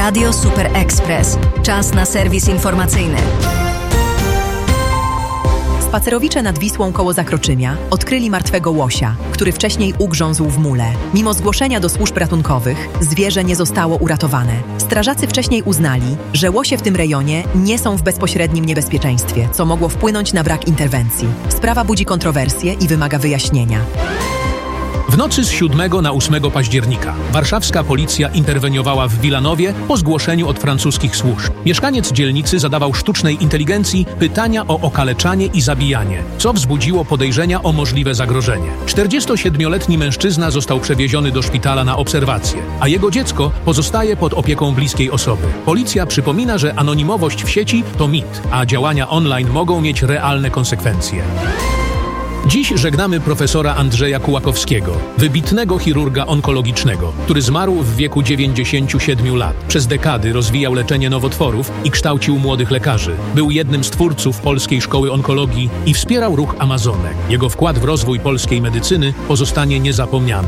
Radio Super Express. Czas na serwis informacyjny. Spacerowicze nad Wisłą koło Zakroczymia odkryli martwego łosia, który wcześniej ugrzązł w mule. Mimo zgłoszenia do służb ratunkowych, zwierzę nie zostało uratowane. Strażacy wcześniej uznali, że łosie w tym rejonie nie są w bezpośrednim niebezpieczeństwie, co mogło wpłynąć na brak interwencji. Sprawa budzi kontrowersje i wymaga wyjaśnienia. W nocy z 7 na 8 października warszawska policja interweniowała w Wilanowie po zgłoszeniu od francuskich służb. Mieszkaniec dzielnicy zadawał sztucznej inteligencji pytania o okaleczanie i zabijanie, co wzbudziło podejrzenia o możliwe zagrożenie. 47-letni mężczyzna został przewieziony do szpitala na obserwację, a jego dziecko pozostaje pod opieką bliskiej osoby. Policja przypomina, że anonimowość w sieci to mit, a działania online mogą mieć realne konsekwencje. Dziś żegnamy profesora Andrzeja Kułakowskiego, wybitnego chirurga onkologicznego, który zmarł w wieku 97 lat. Przez dekady rozwijał leczenie nowotworów i kształcił młodych lekarzy. Był jednym z twórców Polskiej Szkoły Onkologii i wspierał ruch Amazonek. Jego wkład w rozwój polskiej medycyny pozostanie niezapomniany.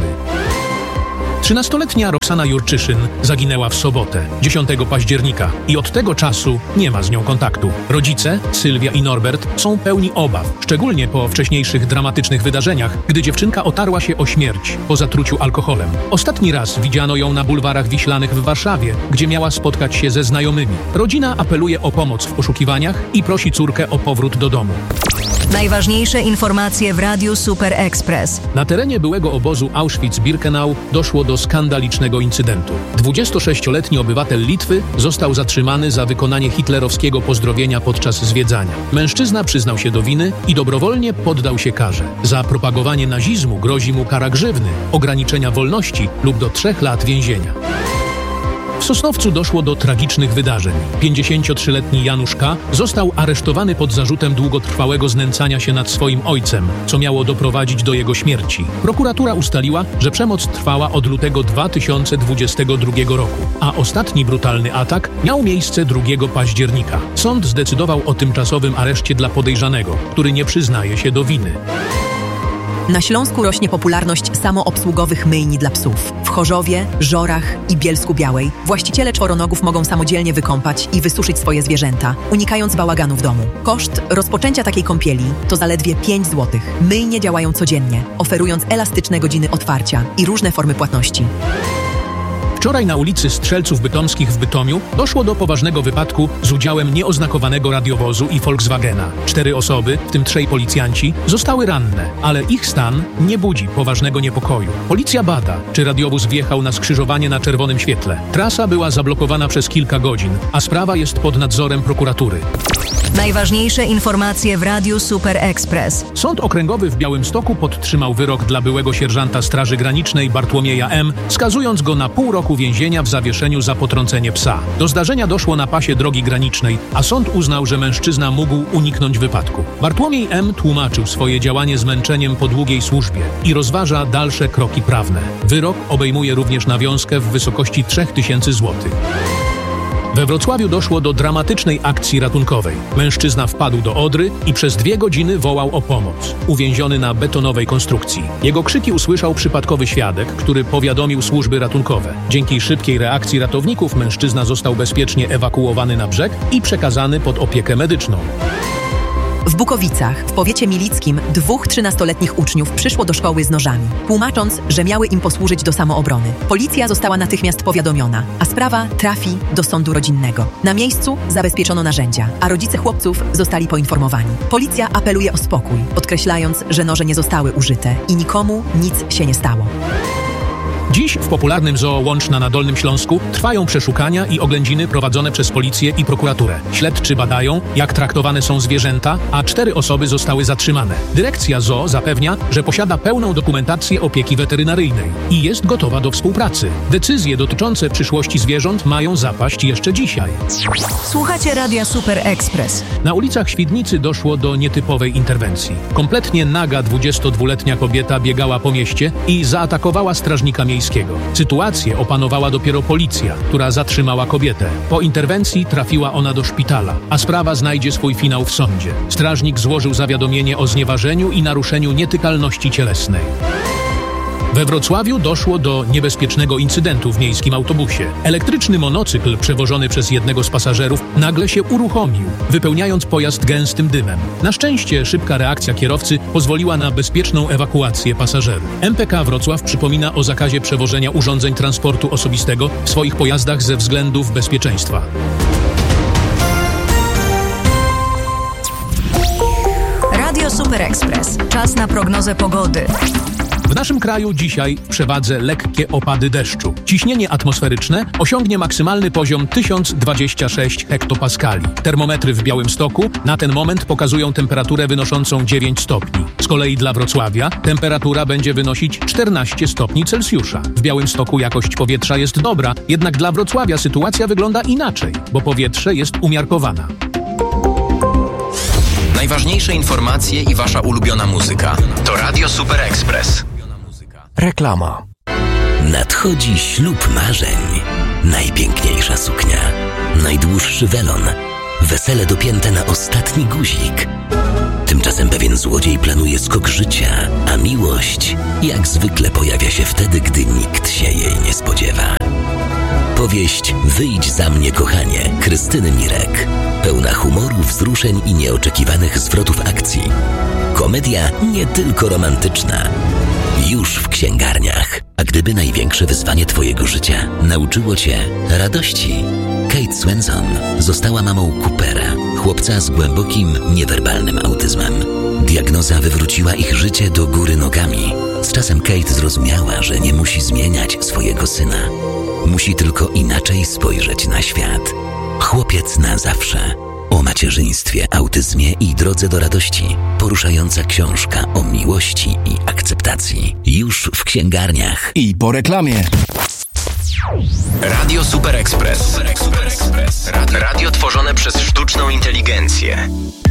13-letnia Roxana Jurczyszyn zaginęła w sobotę, 10 października i od tego czasu nie ma z nią kontaktu. Rodzice, Sylwia i Norbert, są pełni obaw, szczególnie po wcześniejszych dramatycznych wydarzeniach, gdy dziewczynka otarła się o śmierć po zatruciu alkoholem. Ostatni raz widziano ją na bulwarach wiślanych w Warszawie, gdzie miała spotkać się ze znajomymi. Rodzina apeluje o pomoc w poszukiwaniach i prosi córkę o powrót do domu. Najważniejsze informacje w Radiu Super Express. Na terenie byłego obozu Auschwitz-Birkenau doszło do skandalicznego incydentu. 26-letni obywatel Litwy został zatrzymany za wykonanie hitlerowskiego pozdrowienia podczas zwiedzania. Mężczyzna przyznał się do winy i dobrowolnie poddał się karze. Za propagowanie nazizmu grozi mu kara grzywny, ograniczenia wolności lub do 3 lat więzienia. W Sosnowcu doszło do tragicznych wydarzeń. 53-letni Janusz K. został aresztowany pod zarzutem długotrwałego znęcania się nad swoim ojcem, co miało doprowadzić do jego śmierci. Prokuratura ustaliła, że przemoc trwała od lutego 2022 roku, a ostatni brutalny atak miał miejsce 2 października. Sąd zdecydował o tymczasowym areszcie dla podejrzanego, który nie przyznaje się do winy. Na Śląsku rośnie popularność samoobsługowych myjni dla psów. W Chorzowie, Żorach i Bielsku-Białej właściciele czworonogów mogą samodzielnie wykąpać i wysuszyć swoje zwierzęta, unikając bałaganu w domu. Koszt rozpoczęcia takiej kąpieli to zaledwie 5 zł. Myjnie działają codziennie, oferując elastyczne godziny otwarcia i różne formy płatności. Wczoraj na ulicy Strzelców Bytomskich w Bytomiu doszło do poważnego wypadku z udziałem nieoznakowanego radiowozu i Volkswagena. 4 osoby, w tym 3 policjanci, zostały ranne, ale ich stan nie budzi poważnego niepokoju. Policja bada, czy radiowóz wjechał na skrzyżowanie na czerwonym świetle. Trasa była zablokowana przez kilka godzin, a sprawa jest pod nadzorem prokuratury. Najważniejsze informacje w Radiu Super Express. Sąd Okręgowy w Białymstoku podtrzymał wyrok dla byłego sierżanta Straży Granicznej Bartłomieja M., skazując go na pół roku więzienia w zawieszeniu za potrącenie psa. Do zdarzenia doszło na pasie drogi granicznej, a sąd uznał, że mężczyzna mógł uniknąć wypadku. Bartłomiej M. tłumaczył swoje działanie zmęczeniem po długiej służbie i rozważa dalsze kroki prawne. Wyrok obejmuje również nawiązkę w wysokości 3000 zł. We Wrocławiu doszło do dramatycznej akcji ratunkowej. Mężczyzna wpadł do Odry i przez 2 godziny wołał o pomoc, uwięziony na betonowej konstrukcji. Jego krzyki usłyszał przypadkowy świadek, który powiadomił służby ratunkowe. Dzięki szybkiej reakcji ratowników mężczyzna został bezpiecznie ewakuowany na brzeg i przekazany pod opiekę medyczną. W Bukowicach, w powiecie milickim, 2 13-letnich uczniów przyszło do szkoły z nożami, tłumacząc, że miały im posłużyć do samoobrony. Policja została natychmiast powiadomiona, a sprawa trafi do sądu rodzinnego. Na miejscu zabezpieczono narzędzia, a rodzice chłopców zostali poinformowani. Policja apeluje o spokój, podkreślając, że noże nie zostały użyte i nikomu nic się nie stało. Dziś w popularnym zoo Łączna na Dolnym Śląsku trwają przeszukania i oględziny prowadzone przez policję i prokuraturę. Śledczy badają, jak traktowane są zwierzęta, a 4 osoby zostały zatrzymane. Dyrekcja zoo zapewnia, że posiada pełną dokumentację opieki weterynaryjnej i jest gotowa do współpracy. Decyzje dotyczące przyszłości zwierząt mają zapaść jeszcze dzisiaj. Słuchacie Radia Super Express. Na ulicach Świdnicy doszło do nietypowej interwencji. Kompletnie naga 22-letnia kobieta biegała po mieście i zaatakowała strażnika miejskiego. Sytuację opanowała dopiero policja, która zatrzymała kobietę. Po interwencji trafiła ona do szpitala, a sprawa znajdzie swój finał w sądzie. Strażnik złożył zawiadomienie o znieważeniu i naruszeniu nietykalności cielesnej. We Wrocławiu doszło do niebezpiecznego incydentu w miejskim autobusie. Elektryczny monocykl przewożony przez jednego z pasażerów nagle się uruchomił, wypełniając pojazd gęstym dymem. Na szczęście szybka reakcja kierowcy pozwoliła na bezpieczną ewakuację pasażerów. MPK Wrocław przypomina o zakazie przewożenia urządzeń transportu osobistego w swoich pojazdach ze względów bezpieczeństwa. Radio Super Express. Czas na prognozę pogody. W naszym kraju dzisiaj w przewadze lekkie opady deszczu. Ciśnienie atmosferyczne osiągnie maksymalny poziom 1026 hektopaskali. Termometry w Białymstoku na ten moment pokazują temperaturę wynoszącą 9 stopni. Z kolei dla Wrocławia temperatura będzie wynosić 14 stopni Celsjusza. W Białymstoku jakość powietrza jest dobra, jednak dla Wrocławia sytuacja wygląda inaczej, bo powietrze jest umiarkowana. Najważniejsze informacje i wasza ulubiona muzyka. To Radio Super Express. Reklama. Nadchodzi ślub marzeń. Najpiękniejsza suknia. Najdłuższy welon. Wesele dopięte na ostatni guzik. Tymczasem pewien złodziej planuje skok życia, a miłość jak zwykle pojawia się wtedy, gdy nikt się jej nie spodziewa. Powieść Wyjdź za mnie, kochanie, Krystyny Mirek. Pełna humoru, wzruszeń i nieoczekiwanych zwrotów akcji. Komedia nie tylko romantyczna. Już w księgarniach. A gdyby największe wyzwanie twojego życia nauczyło cię radości? Kate Swenson została mamą Coopera, chłopca z głębokim, niewerbalnym autyzmem. Diagnoza wywróciła ich życie do góry nogami. Z czasem Kate zrozumiała, że nie musi zmieniać swojego syna. Musi tylko inaczej spojrzeć na świat. Chłopiec na zawsze. O macierzyństwie, autyzmie i drodze do radości. Poruszająca książka o miłości i akceptacji. Już w księgarniach. I po reklamie. Radio Super Express. Radio tworzone przez sztuczną inteligencję.